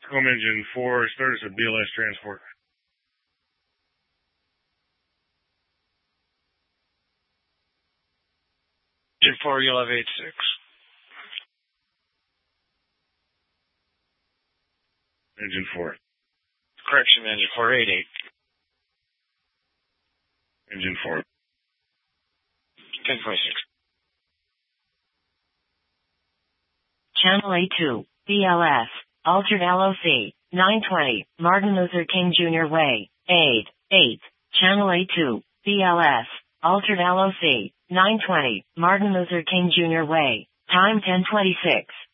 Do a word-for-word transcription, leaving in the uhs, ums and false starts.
Home engine four, start as a B L S transport. Engine four, you'll have eight six. Engine four. Correction, engine four, eight eight. Engine four. ten twenty-six. Channel A two, B L S, altered L O C, nine twenty, Martin Luther King Junior Way, eight eight. Channel A two, B L S, altered L O C, nine twenty, Martin Luther King Junior Way, time ten twenty-six.